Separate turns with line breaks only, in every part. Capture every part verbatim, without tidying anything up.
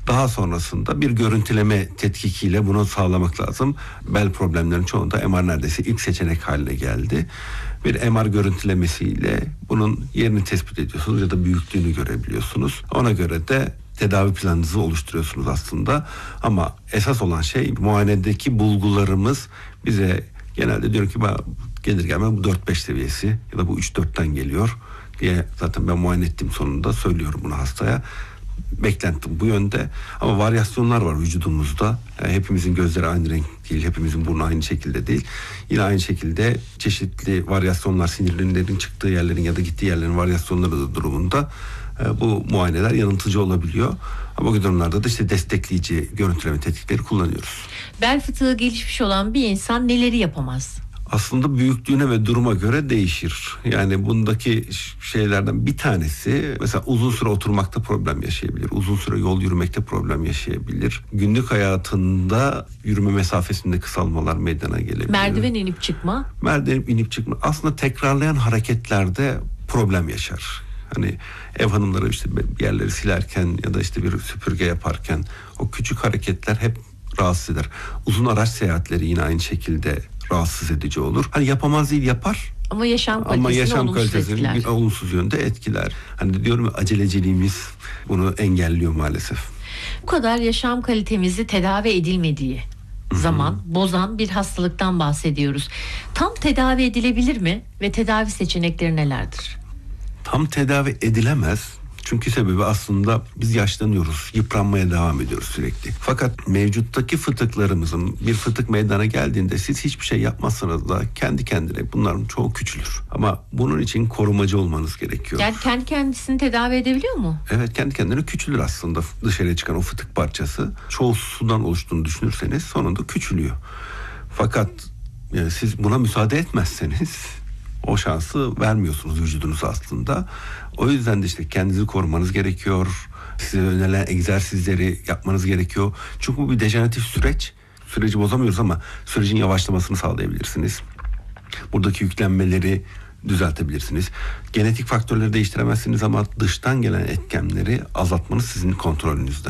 Daha sonrasında bir görüntüleme tetkikiyle bunu sağlamak lazım. Bel problemlerinin çoğunda M R neredeyse ilk seçenek haline geldi. Bir M R görüntülemesiyle bunun yerini tespit ediyorsunuz ya da büyüklüğünü görebiliyorsunuz. Ona göre de tedavi planınızı oluşturuyorsunuz aslında. Ama esas olan şey muayenedeki bulgularımız bize genelde diyor ki gelir gelmez bu dört beş seviyesi ya da bu üç dörtten geliyor diye zaten ben muayene ettiğim sonunda söylüyorum bunu hastaya. Beklentim bu yönde ama varyasyonlar var vücudumuzda. Yani hepimizin gözleri aynı renk değil, hepimizin burnu aynı şekilde değil. Yine aynı şekilde çeşitli varyasyonlar, sinirlerin çıktığı yerlerin ya da gittiği yerlerin varyasyonları da durumunda e, bu muayeneler yanıltıcı olabiliyor. Ama bu durumlarda da işte destekleyici görüntüleme tetkikleri kullanıyoruz.
Bel fıtığı gelişmiş olan bir insan neleri yapamaz?
Aslında büyüklüğüne ve duruma göre değişir. Yani bundaki şeylerden bir tanesi mesela uzun süre oturmakta problem yaşayabilir. Uzun süre yol yürümekte problem yaşayabilir. Günlük hayatında yürüme mesafesinde kısalmalar meydana gelebilir.
Merdiven inip çıkma.
Merdiven inip çıkma. Aslında tekrarlayan hareketlerde problem yaşar. Hani ev hanımları işte yerleri silerken ya da işte bir süpürge yaparken o küçük hareketler hep rahatsız eder. Uzun araç seyahatleri yine aynı şekilde rahatsız edici olur. Hani yapamaz değil, yapar.
Ama yaşam kalitesini
Ama yaşam
olumsuz
kalitesini
etkiler.
olumsuz yönde etkiler. Hani diyorum ya, aceleciliğimiz bunu engelliyor maalesef.
Bu kadar yaşam kalitemizi tedavi edilmediği zaman bozan bir hastalıktan bahsediyoruz. Tam tedavi edilebilir mi ve tedavi seçenekleri nelerdir?
Tam tedavi edilemez. Çünkü sebebi aslında biz yaşlanıyoruz, yıpranmaya devam ediyoruz sürekli. Fakat mevcuttaki fıtıklarımızın bir fıtık meydana geldiğinde siz hiçbir şey yapmazsanız da kendi kendine bunların çoğu küçülür. Ama bunun için korumacı olmanız gerekiyor.
Yani kendi kendisini tedavi edebiliyor mu?
Evet, kendi kendine küçülür aslında dışarıya çıkan o fıtık parçası. Çoğu sudan oluştuğunu düşünürseniz sonunda küçülüyor. Fakat yani siz buna müsaade etmezseniz o şansı vermiyorsunuz vücudunuza aslında. O yüzden de işte kendinizi korumanız gerekiyor. Size önerilen egzersizleri yapmanız gerekiyor. Çünkü bu bir dejeneratif süreç. Süreci bozamıyoruz ama sürecin yavaşlamasını sağlayabilirsiniz. Buradaki yüklenmeleri düzeltebilirsiniz. Genetik faktörleri değiştiremezsiniz ama dıştan gelen etkenleri azaltmanız sizin kontrolünüzde.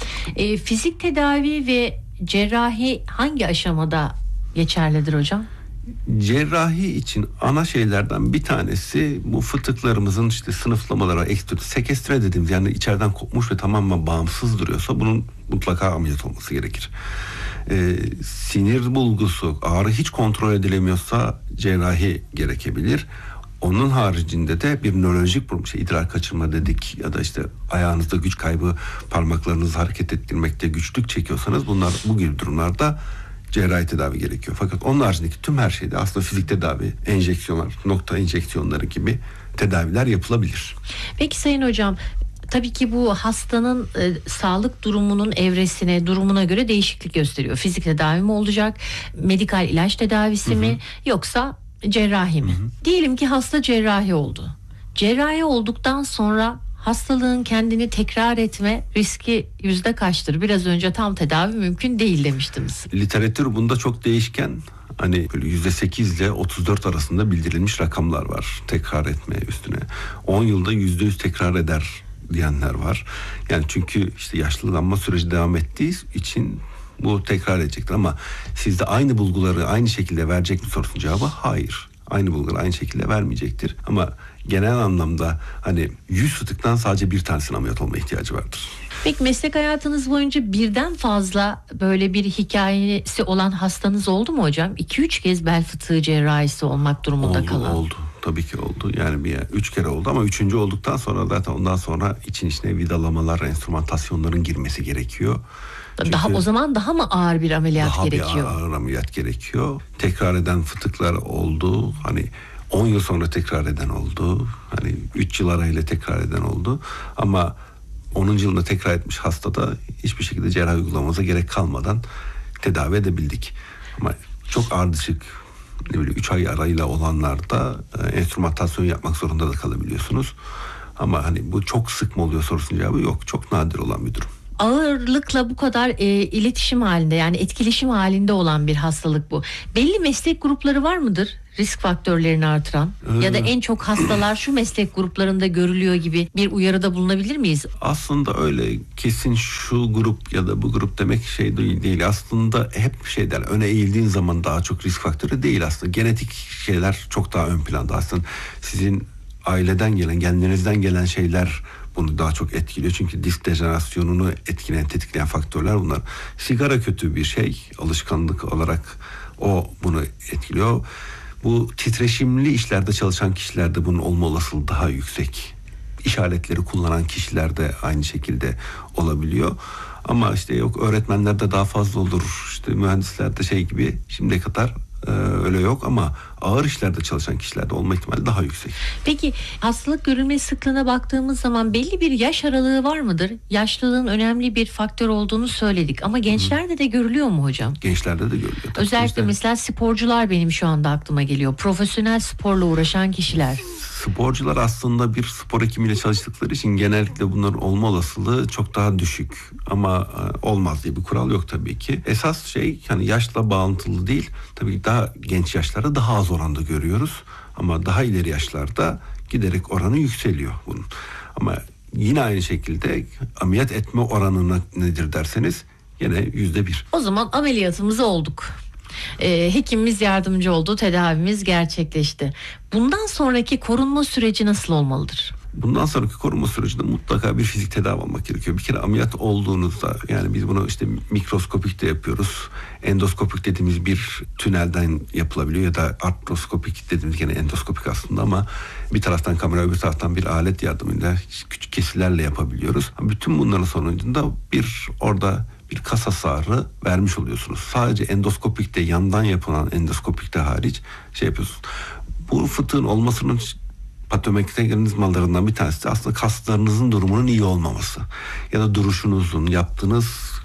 E, fizik tedavi ve cerrahi hangi aşamada geçerlidir hocam?
Cerrahi için ana şeylerden bir tanesi bu fıtıklarımızın işte sınıflamaları, ekstüdü, sekestre dediğimiz yani içeriden kopmuş ve tamamen bağımsız duruyorsa bunun mutlaka ameliyat olması gerekir. Ee, sinir bulgusu, ağrı hiç kontrol edilemiyorsa cerrahi gerekebilir. Onun haricinde de bir nörolojik problem, şey, idrar kaçırma dedik ya da işte ayağınızda güç kaybı, parmaklarınızı hareket ettirmekte güçlük çekiyorsanız bunlar bu gibi durumlarda cerrahi tedavi gerekiyor. Fakat onun haricindeki tüm her şeyde aslında fizik tedavi, enjeksiyonlar, nokta enjeksiyonları gibi tedaviler yapılabilir.
Peki Sayın Hocam, tabii ki bu hastanın e, sağlık durumunun evresine, durumuna göre değişiklik gösteriyor. Fizik tedavi mi olacak, medikal ilaç tedavisi hı hı. mi yoksa cerrahi mi? Hı hı. Diyelim ki hasta cerrahi oldu. Cerrahi olduktan sonra hastalığın kendini tekrar etme riski yüzde kaçtır? Biraz önce tam tedavi mümkün değil demiştiniz.
Literatür bunda çok değişken. Hani böyle yüzde sekiz ile otuz dört arasında bildirilmiş rakamlar var tekrar etme üstüne. on yılda yüzde yüz tekrar eder diyenler var. Yani çünkü işte yaşlanma süreci devam ettiği için bu tekrar edecektir ama sizde aynı bulguları aynı şekilde verecek mi sorusunun cevabı hayır. Aynı bulguları aynı şekilde vermeyecektir. Ama genel anlamda hani yüz fıtıktan sadece bir tanesinin ameliyat olma ihtiyacı vardır.
Peki meslek hayatınız boyunca birden fazla böyle bir hikayesi olan hastanız oldu mu hocam? iki üç kez bel fıtığı cerrahisi olmak durumunda
oldu,
kalan.
Oldu. Tabii ki oldu. Yani bir üç kere oldu ama üçüncü olduktan sonra zaten ondan sonra için içine vidalamalar, enstrümantasyonların girmesi gerekiyor. Çünkü
daha o zaman daha mı ağır bir ameliyat
daha
gerekiyor?
Daha bir ağır ameliyat gerekiyor. Tekrar eden fıtıklar oldu. Hani on yıl sonra tekrar eden oldu. Hani üç yıl arayla tekrar eden oldu. Ama onuncu yılında tekrar etmiş hastada hiçbir şekilde cerrahi uygulamamıza gerek kalmadan tedavi edebildik. Ama çok ardışık ne bileyim üç ay arayla olanlarda e, enstrümantasyon yapmak zorunda da kalabiliyorsunuz. Ama hani bu çok sık mı oluyor sorusunun cevabı yok. Çok nadir olan bir durum.
ağırlıkla bu kadar e, iletişim halinde, yani etkileşim halinde olan bir hastalık bu. Belli meslek grupları var mıdır risk faktörlerini artıran? Ee, ya da en çok hastalar şu meslek gruplarında görülüyor gibi bir uyarıda bulunabilir miyiz?
Aslında öyle kesin şu grup ya da bu grup demek şey değil. değil. Aslında hep şeyden öne eğildiğin zaman daha çok risk faktörü değil aslında. Genetik şeyler çok daha ön planda. Aslında sizin aileden gelen, genlerinizden gelen şeyler bunu daha çok etkiliyor. Çünkü disk dejenerasyonunu etkileyen, tetikleyen faktörler bunlar. Sigara kötü bir şey. Alışkanlık olarak o bunu etkiliyor. Bu titreşimli işlerde çalışan kişilerde bunun olma olasılığı daha yüksek. İş aletleri kullanan kişilerde aynı şekilde olabiliyor. Ama işte yok öğretmenlerde daha fazla olur. İşte mühendislerde şey gibi şimdiye kadar e, öyle yok ama ağır işlerde çalışan kişilerde olma ihtimali daha yüksek.
Peki hastalık görülme sıklığına baktığımız zaman belli bir yaş aralığı var mıdır? Yaşlılığın önemli bir faktör olduğunu söyledik ama gençlerde de görülüyor mu hocam?
Gençlerde de görülüyor. Tabii.
Özellikle
Gençler...
mesela sporcular benim şu anda aklıma geliyor. Profesyonel sporla uğraşan kişiler.
Sporcular aslında bir spor hekimiyle çalıştıkları için genellikle bunların olma olasılığı çok daha düşük. Ama olmaz diye bir kural yok tabii ki. Esas şey yani yaşla bağlantılı değil. Tabii ki daha genç yaşlarda daha az oranda görüyoruz. Ama daha ileri yaşlarda giderek oranı yükseliyor bunun. Ama yine aynı şekilde ameliyat etme oranı nedir derseniz yine yüzde bir.
O zaman ameliyatımızı olduk. Ee, hekimimiz yardımcı oldu, tedavimiz gerçekleşti. Bundan sonraki korunma süreci nasıl olmalıdır?
Bundan sonraki korunma sürecinde mutlaka bir fizik tedavi almak gerekiyor. Bir kere ameliyat olduğunuzda yani biz bunu işte mikroskopik de yapıyoruz. Endoskopik dediğimiz bir tünelden yapılabiliyor ya da artroskopik dediğimiz gene endoskopik aslında ama bir taraftan kamera öbür taraftan bir alet yardımıyla küçük kesilerle yapabiliyoruz. Bütün bunların sonucunda bir orada bir kas hasarı vermiş oluyorsunuz. Sadece endoskopikte yandan yapılan endoskopikte hariç şey yapıyorsunuz. Bu fıtığın olmasının patomekanizmalarından bir tanesi de aslında kaslarınızın durumunun iyi olmaması. Ya da duruşunuzun, yaptığınız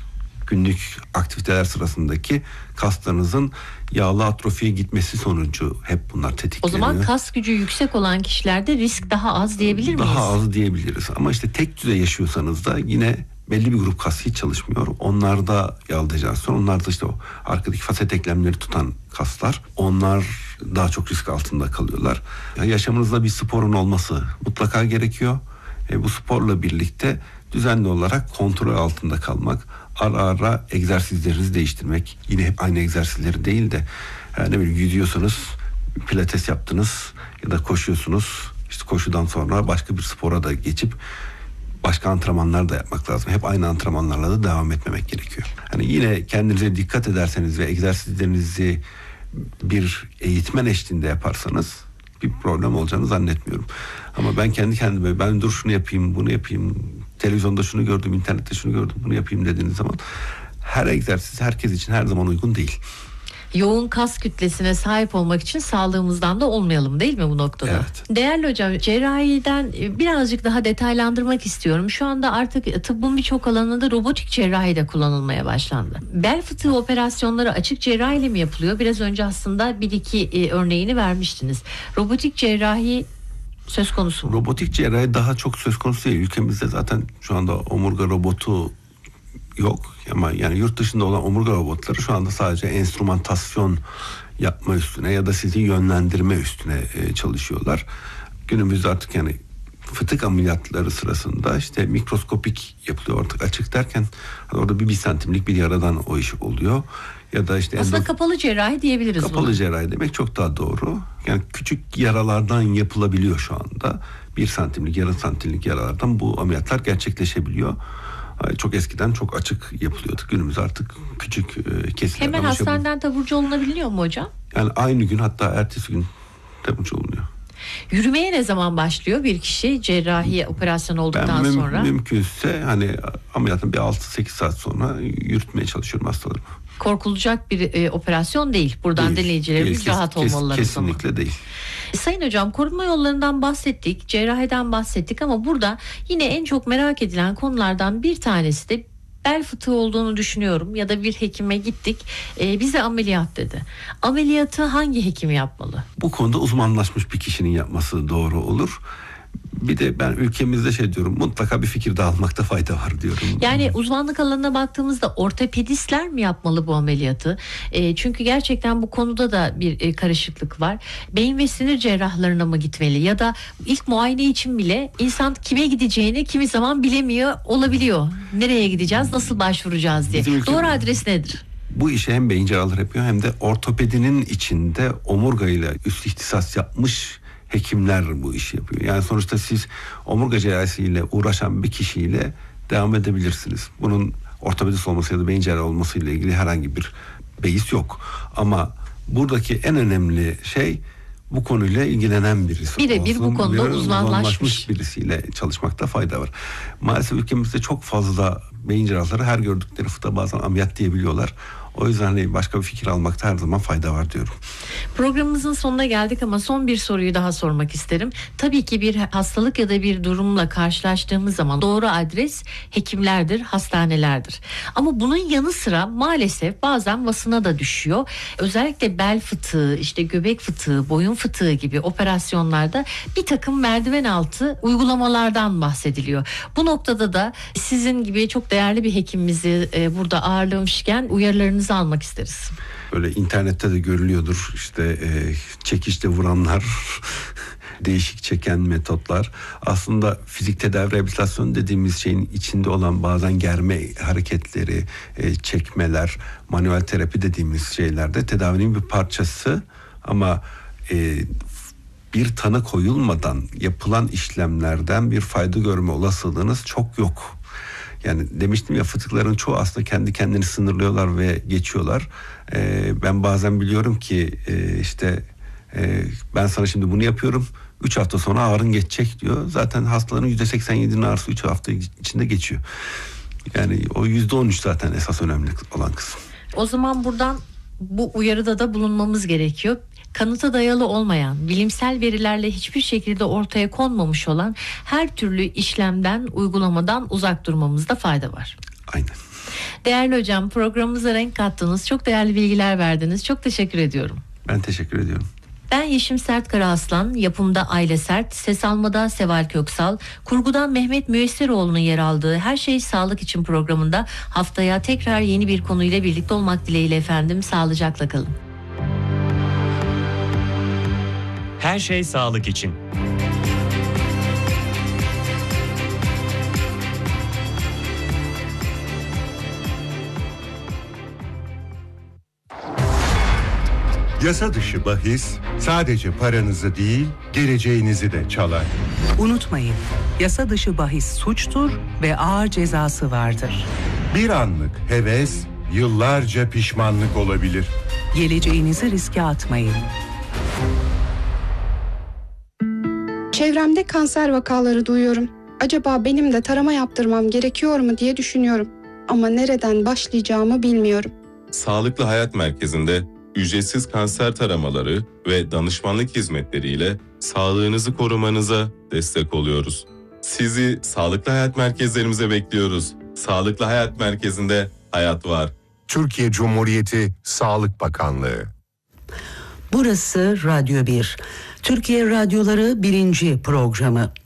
günlük aktiviteler sırasındaki kaslarınızın yağlı atrofiye gitmesi sonucu hep bunlar tetikleniyor.
O zaman kas gücü yüksek olan kişilerde risk daha az diyebilir miyiz?
Daha az diyebiliriz. Ama işte tek düzey yaşıyorsanız da yine belli bir grup kas hiç çalışmıyor. Onlarda yağlı dejenerasyon, onlar da işte o arkadaki faset eklemleri tutan kaslar. Onlar daha çok risk altında kalıyorlar. Yani yaşamınızda bir sporun olması mutlaka gerekiyor. E, bu sporla birlikte düzenli olarak kontrol altında kalmak, ara ara egzersizlerinizi değiştirmek. Yine hep aynı egzersizleri değil de yani ne bileyim yüzüyorsunuz, pilates yaptınız ya da koşuyorsunuz. İşte koşudan sonra başka bir spora da geçip başka antrenmanlar da yapmak lazım. Hep aynı antrenmanlarla da devam etmemek gerekiyor. Hani yine kendinize dikkat ederseniz ve egzersizlerinizi bir eğitmen eşliğinde yaparsanız bir problem olacağını zannetmiyorum. Ama ben kendi kendime ben dur şunu yapayım, bunu yapayım, televizyonda şunu gördüm, internette şunu gördüm, bunu yapayım dediğiniz zaman her egzersiz herkes için her zaman uygun değil.
Yoğun kas kütlesine sahip olmak için sağlığımızdan da olmayalım değil mi bu noktada?
Evet.
Değerli hocam, cerrahiden birazcık daha detaylandırmak istiyorum. Şu anda artık tıbbın birçok alanında robotik cerrahi de kullanılmaya başlandı. Bel fıtığı operasyonları açık cerrahi ile mi yapılıyor? Biraz önce aslında bir iki örneğini vermiştiniz. Robotik cerrahi söz konusu mu?
Robotik cerrahi daha çok söz konusu değil. Ülkemizde zaten şu anda omurga robotu yok ama yani yurt dışında olan omurga robotları şu anda sadece enstrümantasyon yapma üstüne ya da sizi yönlendirme üstüne e, çalışıyorlar. Günümüzde artık yani fıtık ameliyatları sırasında işte mikroskopik yapılıyor artık açık derken orada bir, bir santimlik bir yaradan o iş oluyor. Ya da işte
aslında
endo...
kapalı cerrahi diyebiliriz.
Kapalı
buna.
cerrahi demek çok daha doğru. Yani küçük yaralardan yapılabiliyor şu anda. Bir santimlik, yarım santimlik yaralardan bu ameliyatlar gerçekleşebiliyor. Çok eskiden çok açık yapılıyordu. Günümüz artık küçük e, kesilerden.
Hemen hastaneden taburcu olunabiliyor mu hocam?
Yani aynı gün hatta ertesi gün taburcu olunuyor.
Yürümeye ne zaman başlıyor bir kişi cerrahi operasyon olduktan
ben müm-
sonra?
Mümkünse hani ameliyatın bir altı sekiz saat sonra yürütmeye çalışıyorum hastalarımı.
Korkulacak bir e, operasyon değil. Buradan
Değil,
dinleyicilerimiz
değil,
rahat
kes,
olmalılar.
Kesinlikle
zaman.
değil.
Sayın hocam, korunma yollarından bahsettik, cerrahiden bahsettik ama burada yine en çok merak edilen konulardan bir tanesi de bel fıtığı olduğunu düşünüyorum ya da bir hekime gittik, e, bize ameliyat dedi. Ameliyatı hangi hekim yapmalı?
Bu konuda uzmanlaşmış bir kişinin yapması doğru olur. Bir de ben ülkemizde şey diyorum, mutlaka bir fikir dağılmakta fayda var diyorum.
Yani uzmanlık alanına baktığımızda ortopedistler mi yapmalı bu ameliyatı? E, çünkü gerçekten bu konuda da bir e, karışıklık var. Beyin ve sinir cerrahlarına mı gitmeli? Ya da ilk muayene için bile insan kime gideceğini kimi zaman bilemiyor olabiliyor. Nereye gideceğiz, nasıl başvuracağız diye.
Bizim ülke-
Doğru adres nedir?
Bu işi hem beyin cerrahları yapıyor hem de ortopedinin içinde omurgayla üst ihtisas yapmış hekimler bu işi yapıyor. Yani sonuçta siz omurga cerrahisiyle uğraşan bir kişiyle devam edebilirsiniz. Bunun ortopedist olması ya da beyin cerrahı olması ile ilgili herhangi bir beis yok. Ama buradaki en önemli şey bu konuyla ilgilenen birisi
Birebir
olsun.
bu konuda
Bir
uzmanlaşmış
birisiyle çalışmakta fayda var. Maalesef ülkemizde çok fazla beyin cerrahları her gördükleri fıta bazen ameliyat diyebiliyorlar. O yüzden hani başka bir fikir almakta her zaman fayda var diyorum.
Programımızın sonuna geldik ama son bir soruyu daha sormak isterim. Tabii ki bir hastalık ya da bir durumla karşılaştığımız zaman doğru adres hekimlerdir, hastanelerdir. Ama bunun yanı sıra maalesef bazen basına da düşüyor. Özellikle bel fıtığı, işte göbek fıtığı, boyun fıtığı gibi operasyonlarda bir takım merdiven altı uygulamalardan bahsediliyor. Bu noktada da sizin gibi çok değerli bir hekimimizi e, burada ağırlamışken uyarılarınızı almak isteriz.
Böyle internette de görülüyordur işte e, çekişte vuranlar, değişik çeken metotlar. Aslında fizik tedavi rehabilitasyon dediğimiz şeyin içinde olan bazen germe hareketleri, e, çekmeler, manuel terapi dediğimiz şeylerde tedavinin bir parçası ama e, bir tanı koyulmadan yapılan işlemlerden bir fayda görme olasılığınız çok yok. Yani demiştim ya, fıtıkların çoğu aslında kendi kendini sınırlıyorlar ve geçiyorlar. Ee, ben bazen biliyorum ki e, işte e, ben sana şimdi bunu yapıyorum, üç hafta sonra ağrın geçecek diyor. Zaten hastaların yüzde seksen yedi'nin ağrısı üç hafta içinde geçiyor. Yani o yüzde on üç zaten esas önemli olan kısım.
O zaman buradan bu uyarıda da bulunmamız gerekiyor. Kanıta dayalı olmayan, bilimsel verilerle hiçbir şekilde ortaya konmamış olan her türlü işlemden, uygulamadan uzak durmamızda fayda var.
Aynen.
Değerli hocam, programımıza renk kattınız. Çok değerli bilgiler verdiniz. Çok teşekkür ediyorum.
Ben teşekkür ediyorum.
Ben Yeşim Sert Karaaslan, yapımda Aile Sert, ses almada Seval Köksal, kurgudan Mehmet Müyesseroğlu'nun yer aldığı Her Şey Sağlık İçin programında haftaya tekrar yeni bir konuyla birlikte olmak dileğiyle efendim. Sağlıcakla kalın.
Her şey sağlık için.
Yasa dışı bahis sadece paranızı değil, geleceğinizi de çalar.
Unutmayın, yasa dışı bahis suçtur ve ağır cezası vardır.
Bir anlık heves, yıllarca pişmanlık olabilir.
Geleceğinizi riske atmayın.
Çevremde kanser vakaları duyuyorum. Acaba benim de tarama yaptırmam gerekiyor mu diye düşünüyorum. Ama nereden başlayacağımı bilmiyorum.
Sağlıklı Hayat Merkezi'nde ücretsiz kanser taramaları ve danışmanlık hizmetleriyle sağlığınızı korumanıza destek oluyoruz. Sizi Sağlıklı Hayat Merkezlerimize bekliyoruz. Sağlıklı Hayat Merkezi'nde hayat var.
Türkiye Cumhuriyeti Sağlık Bakanlığı.
Burası Radyo bir. Türkiye Radyoları birinci programı.